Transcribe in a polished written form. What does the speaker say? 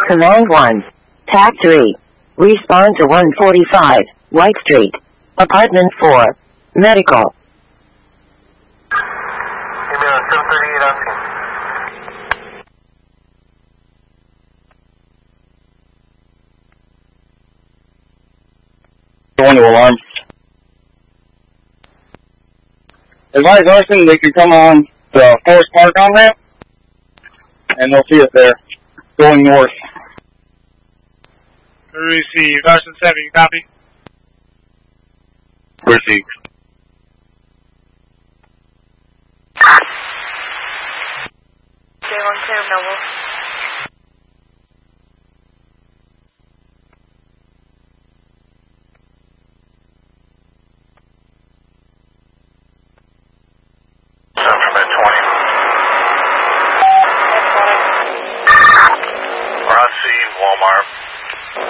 Command 1. TAC 3. Respond to 145, White Street. Apartment 4. Medical. Email 738 on scene. Going to alarm. Advise Arson, they can come on the Forest Park on ramp, and they'll see us there, going north. Receive. Arson 7, you copy? Received. J1 clear, Noble. Summit 20. We're on scene, Walmart.